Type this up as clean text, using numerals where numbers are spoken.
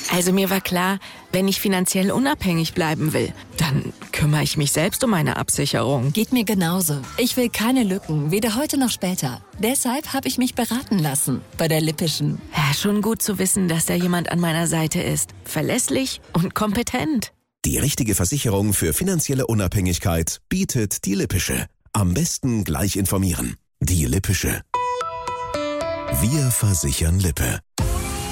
Also mir war klar, wenn ich finanziell unabhängig bleiben will, dann kümmere ich mich selbst um meine Absicherung. Geht mir genauso. Ich will keine Lücken, weder heute noch später. Deshalb habe ich mich beraten lassen bei der Lippischen. Ja, schon gut zu wissen, dass da jemand an meiner Seite ist. Verlässlich und kompetent. Die richtige Versicherung für finanzielle Unabhängigkeit bietet die Lippische. Am besten gleich informieren. Die Lippische. Wir versichern Lippe.